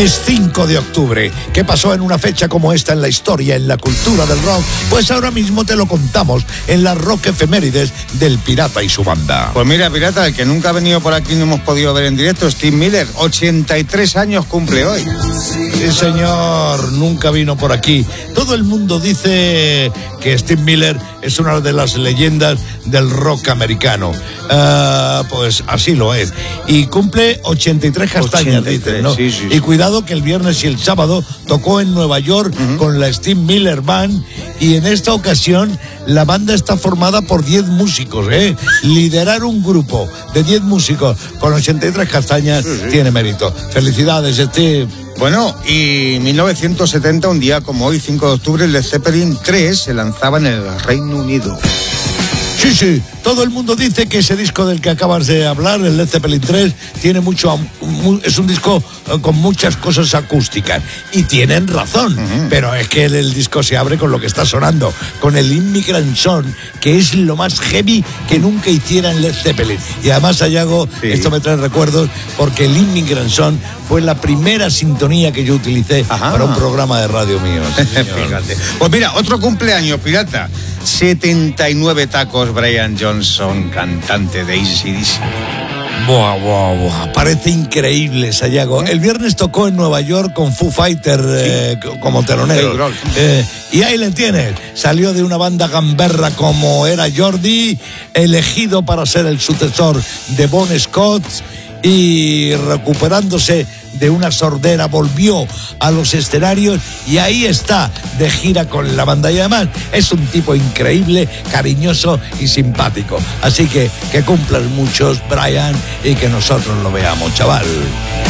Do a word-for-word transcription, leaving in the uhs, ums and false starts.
Es cinco de octubre. ¿Qué pasó en una fecha como esta en la historia, en la cultura del rock? Pues ahora mismo te lo contamos en las rock efemérides del Pirata y su banda. Pues mira, Pirata, el que nunca ha venido por aquí no hemos podido ver en directo, Steve Miller, ochenta y tres años cumple hoy. Sí, señor, nunca vino por aquí. Todo el mundo dice que Steve Miller es una de las leyendas del rock americano. Uh, pues así lo es. Y cumple ochenta y tres castañas, ochenta y tres, dicen, ¿no? Sí, sí, y sí. cuidado que el viernes y el sábado tocó en Nueva York uh-huh. con la Steve Miller Band, y en esta ocasión la banda está formada por diez músicos, ¿eh? Liderar un grupo de diez músicos con ochenta y tres castañas sí, sí. tiene mérito. Felicidades, Steve. Bueno, y mil novecientos setenta, un día como hoy, cinco de octubre, el Led Zeppelin tres se lanzaba en el Reino Unido. Sí, sí, todo el mundo dice que ese disco del que acabas de hablar, el Led Zeppelin tres, tiene mucho, es un disco con muchas cosas acústicas, y tienen razón, uh-huh. pero es que el, el disco se abre con lo que está sonando, con el Immigrant Song, que es lo más heavy que nunca hiciera en Led Zeppelin. Y además, Sayago, sí. esto me trae recuerdos, porque el Immigrant Song fue la primera sintonía que yo utilicé Ajá. para un programa de radio mío. Fíjate. Pues mira, otro cumpleaños, Pirata. setenta y nueve tacos, Brian Johnson, cantante de A C D C. Buah, buah, buah. Parece increíble, Sayago. El viernes tocó en Nueva York con Foo Fighters eh, sí. como telonero. Eh, y ahí le tienes. Salió de una banda gamberra como era Jordi, elegido para ser el sucesor de Bon Scott, y recuperándose de una sordera volvió a los escenarios, y ahí está de gira con la banda. Y además es un tipo increíble, cariñoso y simpático. Así que que cumplas muchos, Brian, y que nosotros lo veamos, chaval.